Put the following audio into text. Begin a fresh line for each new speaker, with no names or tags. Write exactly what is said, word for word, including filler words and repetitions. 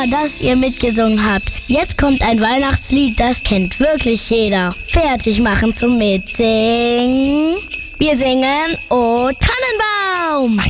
Super, dass ihr mitgesungen habt. Jetzt kommt ein Weihnachtslied, das kennt wirklich jeder. Fertig machen zum Mitsingen. Wir singen O Tannenbaum.